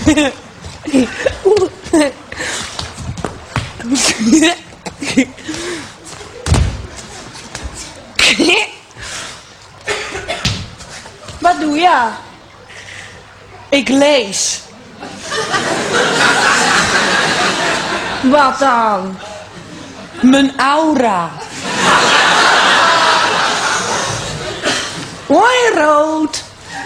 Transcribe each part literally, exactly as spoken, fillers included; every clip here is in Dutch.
Wat doe je? Ik lees. Wat dan? Mijn aura. Hoi, rood.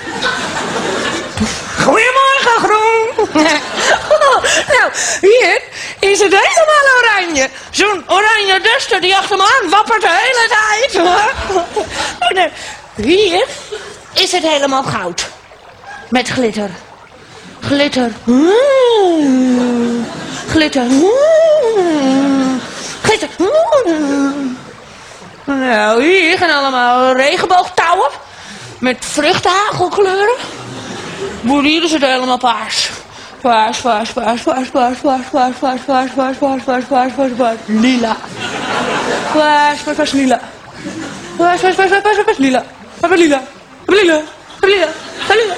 Goedemorgen, groen. Nou, hier is het helemaal oranje. Zo'n oranje duster die achter me aan wappert de hele tijd, hoor. Hier is het helemaal goud. Met glitter. Glitter. Mm. Glitter. Mm. Glitter. Mm. Nou, hier gaan allemaal regenboogtouwen. Met vruchtenhagelkleuren. Maar hier is het helemaal paars. Paars, paars, paars, paars, paars, paars, paars, paars, paars, paars, paars, paars, paars, paars, paars, lila. Paars, paars, paars, lila. Paars, paars, paars, paars, paars, lila. Paars, lila. Lila. Lila. Lila.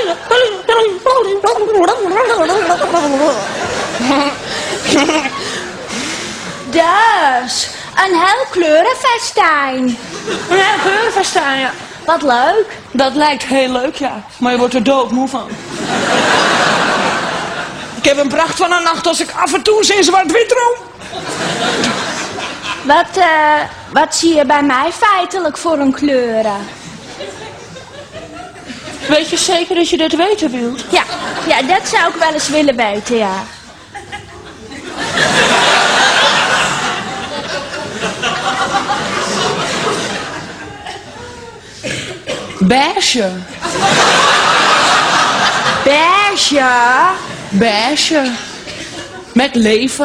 Dus, een heel kleurenfestijn. Een heel kleurenfestijn, ja. Wat leuk. Dat lijkt heel leuk, ja. Maar je wordt er doodmoe van. Ik heb een pracht van een nacht als ik af en toe eens in zwart-wit droom. Wat, uh, wat zie je bij mij feitelijk voor een kleuren? Weet je zeker dat je dat weten wilt? Ja, ja, dat zou ik wel eens willen weten, ja. Beige. Beige? Beige. Met lever.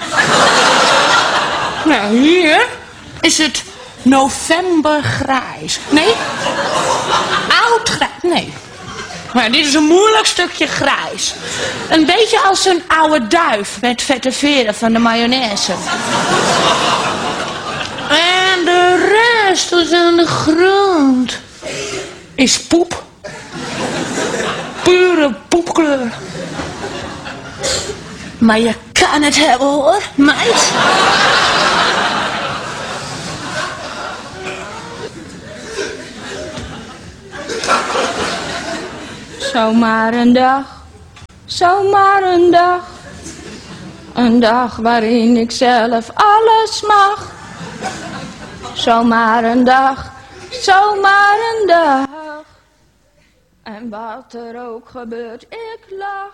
Nou, hier is het novembergrijs. Nee? Oudgrijs. Nee. Maar dit is een moeilijk stukje grijs. Een beetje als een oude duif met vette veren van de mayonaise. En de rest tot aan de grond is poep. Pure poepkleur. Maar je kan het hebben, hoor, meid. Zomaar een dag, zomaar een dag. Een dag waarin ik zelf alles mag. Zomaar een dag, zomaar een dag. En wat er ook gebeurt, ik lach.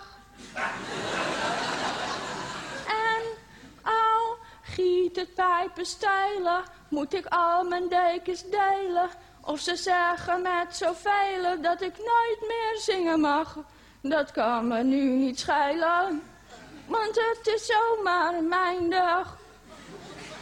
En al giet het pijpen stijlen, moet ik al mijn dekens delen. Of ze zeggen met zoveel dat ik nooit meer zingen mag. Dat kan me nu niet schelen, want het is zomaar mijn dag.